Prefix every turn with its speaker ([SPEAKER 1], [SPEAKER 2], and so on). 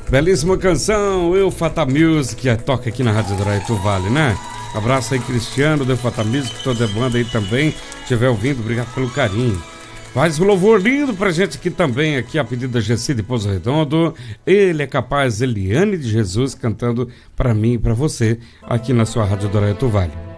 [SPEAKER 1] Belíssima canção, Eu Fata Music, que toca aqui na Rádio Doraito Vale, né? Abraço aí, Cristiano, do Eu Fata Music, toda a banda aí também, se estiver ouvindo, obrigado pelo carinho. Faz um louvor lindo pra gente aqui também, aqui a pedido da Gessi de Pouso Redondo. Ele é capaz, Eliane de Jesus, cantando pra mim e pra você, aqui na sua Rádio Doraito Vale.